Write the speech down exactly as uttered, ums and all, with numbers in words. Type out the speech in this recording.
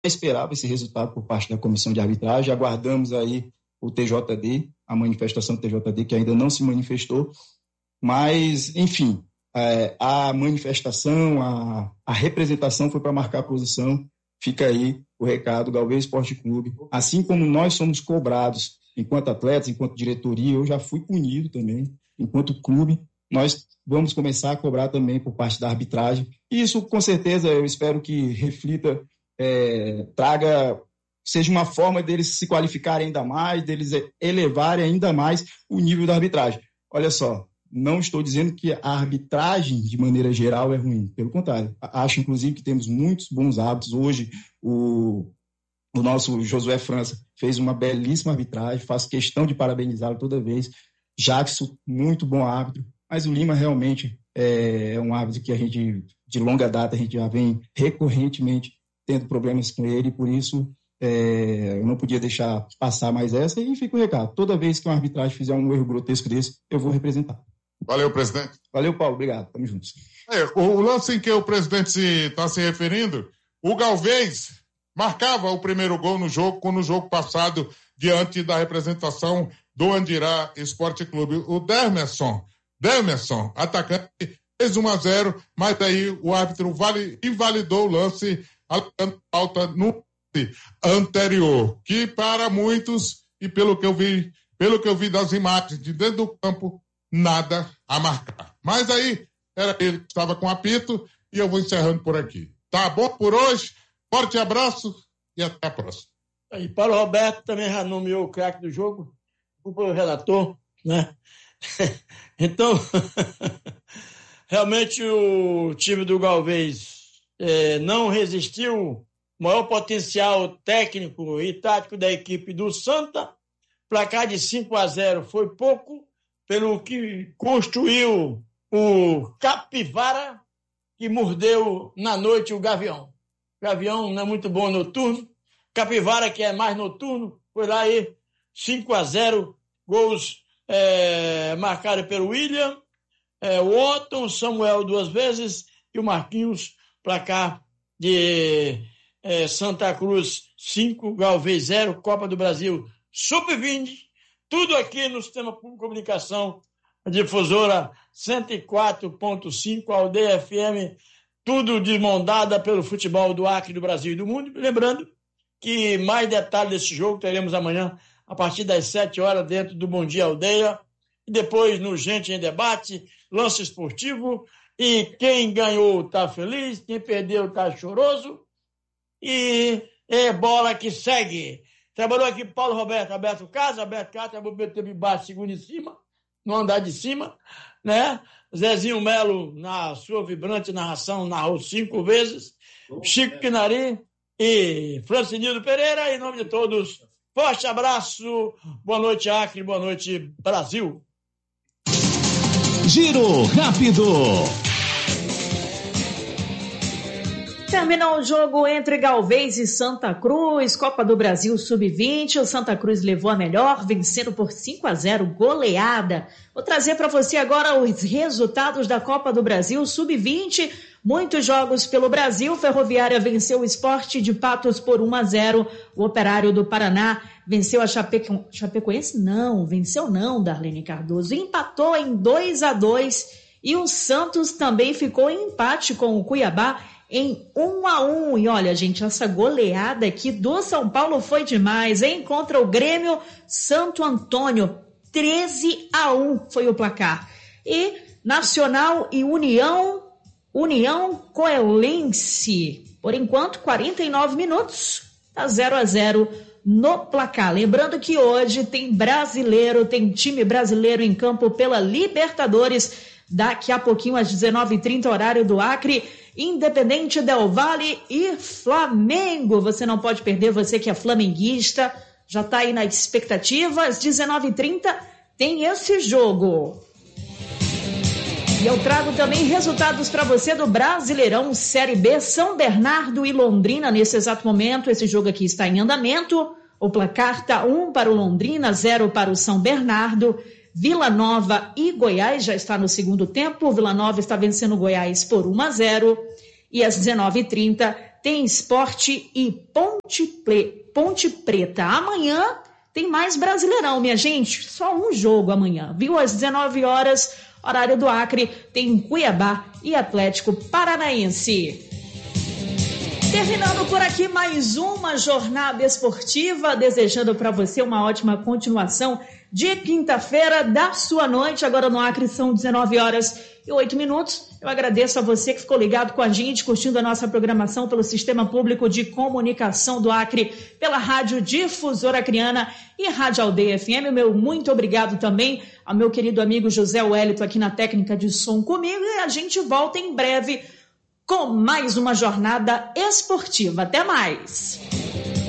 esperava esse resultado por parte da comissão de arbitragem, aguardamos aí o T J D, a manifestação do T J D, que ainda não se manifestou, mas, enfim, é, a manifestação, a, a representação foi para marcar a posição. Fica aí o recado, Galvez Esporte Clube. Assim como nós somos cobrados enquanto atletas, enquanto diretoria, eu já fui punido também, enquanto clube, nós vamos começar a cobrar também por parte da arbitragem. E isso, com certeza, eu espero que reflita, é, traga, seja uma forma deles se qualificarem ainda mais, deles elevarem ainda mais o nível da arbitragem. Olha só, não estou dizendo que a arbitragem, de maneira geral, é ruim. Pelo contrário, acho, inclusive, que temos muitos bons hábitos. Hoje, o, o nosso Josué França fez uma belíssima arbitragem, faço questão de parabenizá-lo toda vez. Jackson, muito bom árbitro. Mas o Lima, realmente, é um árbitro que a gente, de longa data, a gente já vem recorrentemente tendo problemas com ele. Por isso, é, eu não podia deixar passar mais essa. E fica o recado. Toda vez que uma arbitragem fizer um erro grotesco desse, eu vou representar. Valeu, presidente. Valeu, Paulo. Obrigado. Tamo juntos. É, o lance em que o presidente está se, se referindo, o Galvez marcava o primeiro gol no jogo, como no jogo passado, diante da representação do Andirá Esporte Clube. O Dermerson, Dermerson, atacante, fez um a zero, mas aí o árbitro vale, invalidou o lance, alegando falta no anterior, que para muitos, e pelo que eu vi, pelo que eu vi das imagens de dentro do campo, nada a marcar. Mas aí, era ele que estava com apito, e eu vou encerrando por aqui. Tá bom por hoje? Forte abraço e até a próxima. E Paulo Roberto também já nomeou o craque do jogo, o relator, né? Então, realmente o time do Galvez é, não resistiu. O maior potencial técnico e tático da equipe do Santa. Placar de cinco a zero foi pouco, pelo que construiu o Capivara, que mordeu na noite o Gavião. Gavião não é muito bom noturno. Capivara, que é mais noturno, foi lá e cinco a zero, gols é, marcados pelo William, é, o Otton, Samuel duas vezes e o Marquinhos, placar de é, Santa Cruz cinco, Galvez zero, Copa do Brasil sub vinte, tudo aqui no Sistema Público de Comunicação, difusora cento e quatro ponto cinco, Aldeia F M, tudo desmondada pelo futebol do Acre, do Brasil e do mundo. Lembrando que mais detalhes desse jogo teremos amanhã, a partir das sete horas, dentro do Bom Dia Aldeia, e depois no Gente em Debate, lance esportivo, e quem ganhou está feliz, quem perdeu está choroso, e é bola que segue. Trabalhou aqui Paulo Roberto, Alberto Casa, Alberto Casa, trabalhou embaixo, segundo em cima, no andar de cima, né? Zezinho Melo, na sua vibrante narração, narrou cinco vezes, Chico Quinari e Francinildo Pereira, em nome de todos, forte abraço, boa noite Acre, boa noite Brasil. Giro rápido. Terminou o jogo entre Galvez e Santa Cruz, Copa do Brasil sub vinte, o Santa Cruz levou a melhor, vencendo por cinco a zero, goleada. Vou trazer para você agora os resultados da Copa do Brasil sub vinte, muitos jogos pelo Brasil. Ferroviária venceu o Sport de Patos por um a zero, o Operário do Paraná venceu a Chapeco... Chapecoense, não, venceu não, Darlene Cardoso, empatou em dois a dois, e o Santos também ficou em empate com o Cuiabá em um a um, e olha, gente, essa goleada aqui do São Paulo foi demais, hein? Contra o Grêmio Santo Antônio, treze a um foi o placar. E Nacional e União, União Coelense, por enquanto, quarenta e nove minutos, tá zero a zero no placar. Lembrando que hoje tem brasileiro, tem time brasileiro em campo pela Libertadores, daqui a pouquinho às dezenove e trinta, horário do Acre, Independente Del Valle e Flamengo. Você não pode perder, você que é flamenguista, já está aí na expectativa. Às dezenove e trinta tem esse jogo. E eu trago também resultados para você do Brasileirão Série B, São Bernardo e Londrina. Nesse exato momento, esse jogo aqui está em andamento. O placar está um para o Londrina, zero para o São Bernardo. Vila Nova e Goiás já está no segundo tempo. Vila Nova está vencendo o Goiás por um a zero. E às dezenove e trinta tem Esporte e Ponte, Ple... Ponte Preta. Amanhã tem mais Brasileirão, minha gente. Só um jogo amanhã, viu? Às dezenove horas, horário do Acre, tem Cuiabá e Atlético Paranaense. Terminando por aqui mais uma jornada esportiva, desejando para você uma ótima continuação de quinta-feira da sua noite. Agora no Acre são dezenove horas e oito minutos. Eu agradeço a você que ficou ligado com a gente, curtindo a nossa programação pelo Sistema Público de Comunicação do Acre, pela Rádio Difusora Acreana e Rádio Aldeia F M. Meu muito obrigado também ao meu querido amigo José Wellington aqui na técnica de som comigo, e a gente volta em breve com mais uma jornada esportiva. Até mais!